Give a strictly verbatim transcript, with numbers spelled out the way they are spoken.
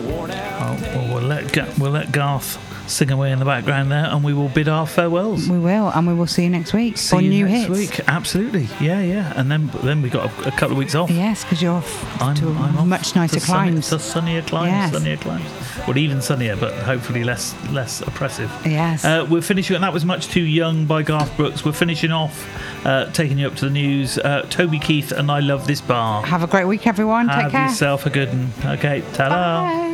Oh, well, we'll let Ga- we'll let Garth sing away in the background there, and we will bid our farewells. We will, and we will see you next week See for you new next hits. week. Absolutely, yeah, yeah. And then then we got a, a couple of weeks off. Yes, because you're off I'm, to I'm off much nicer to sunny- climes. to sunnier climes, Yes. sunnier climes. Well, even sunnier, but hopefully less less oppressive. Yes. Uh, we're finishing, and that was Much Too Young by Garth Brooks. We're finishing off, uh, taking you up to the news. Uh, Toby Keith and I Love This Bar. Have a great week, everyone. Have Take care. yourself a good one. Okay, ta-da. Bye.